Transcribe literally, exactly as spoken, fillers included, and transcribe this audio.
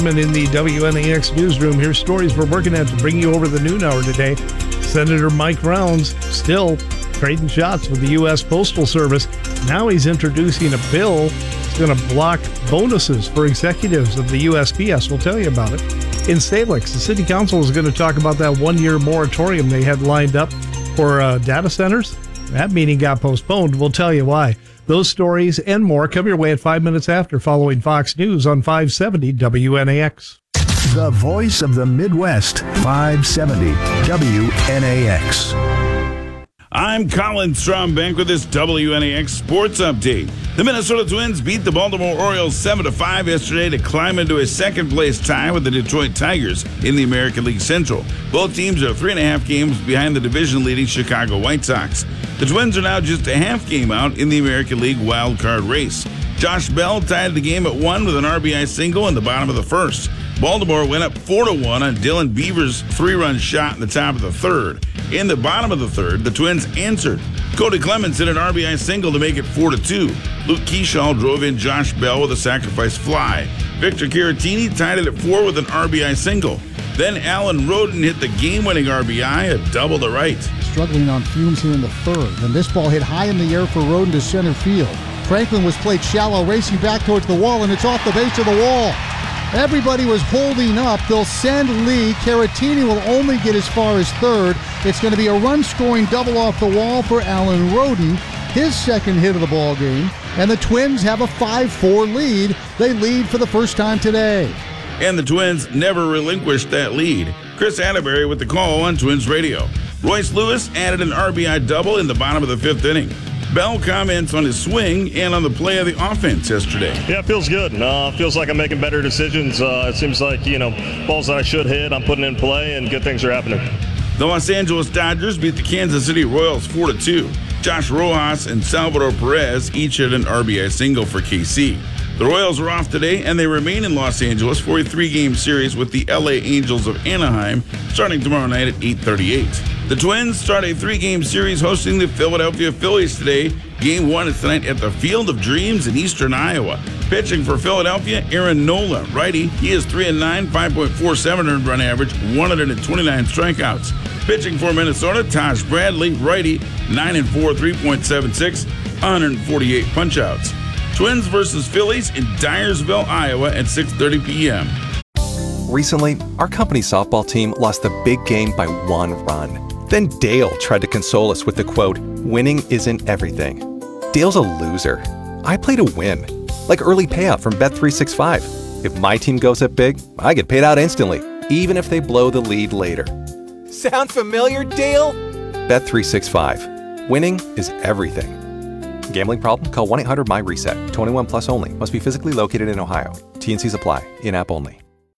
And in the W N A X newsroom, here's stories we're working at to bring you over the noon hour today. Senator Mike Rounds still trading shots with the U S Postal Service. Now he's introducing a bill that's going to block bonuses for executives of the U S P S. We'll tell you about it. In Salix, the City Council is going to talk about that one-year moratorium they had lined up for uh, data centers. That meeting got postponed. We'll tell you why. Those stories and more come your way at five minutes after, following Fox News on five seventy W N A X. The voice of the Midwest, five seventy W N A X. I'm Colin Strombank with this W N A X Sports Update. The Minnesota Twins beat the Baltimore Orioles seven to five yesterday to climb into a second-place tie with the Detroit Tigers in the American League Central. Both teams are three and a half games behind the division-leading Chicago White Sox. The Twins are now just a half game out in the American League wild card race. Josh Bell tied the game at one with an R B I single in the bottom of the first. Baltimore went up four to one on Dylan Beaver's three-run shot in the top of the third. In the bottom of the third, the Twins answered. Cody Clemens hit an R B I single to make it four to two. Luke Keyshaw drove in Josh Bell with a sacrifice fly. Victor Caratini tied it at four with an R B I single. Then Alan Roden hit the game-winning R B I, a double to right. Struggling on fumes here in the third. And this ball hit high in the air for Roden to center field. Franklin was played shallow, racing back towards the wall, and it's off the base of the wall. Everybody was holding up. They'll send Lee. Caratini will only get as far as third. It's going to be a run-scoring double off the wall for Alan Roden, his second hit of the ball game. And the Twins have a five four lead. They lead for the first time today. And the Twins never relinquished that lead. Chris Atterbury with the call on Twins Radio. Royce Lewis added an R B I double in the bottom of the fifth inning. Bell comments on his swing and on the play of the offense yesterday. Yeah, it feels good. Uh, feels like I'm making better decisions. Uh, it seems like, you know, balls that I should hit, I'm putting in play, and good things are happening. The Los Angeles Dodgers beat the Kansas City Royals four to two. Josh Rojas and Salvador Perez each hit an R B I single for K C. The Royals are off today, and they remain in Los Angeles for a three-game series with the L A Angels of Anaheim starting tomorrow night at eight thirty-eight. The Twins start a three-game series hosting the Philadelphia Phillies today. Game one is tonight at the Field of Dreams in eastern Iowa. Pitching for Philadelphia, Aaron Nola, righty. He is three and nine, five point four seven earned run average, one hundred twenty-nine strikeouts. Pitching for Minnesota, Taj Bradley, righty, nine and four, three point seven six, one hundred forty-eight punch-outs. Twins versus Phillies in Dyersville, Iowa at six thirty p.m. Recently, our company softball team lost the big game by one run. Then Dale tried to console us with the quote, "Winning isn't everything." Dale's a loser. I play to win. Like early payout from Bet three sixty-five. If my team goes up big, I get paid out instantly, even if they blow the lead later. Sound familiar, Dale? Bet three sixty-five. Winning is everything. Gambling problem? Call one eight hundred M Y RESET. twenty-one plus only. Must be physically located in Ohio. T and C's apply. In-app only.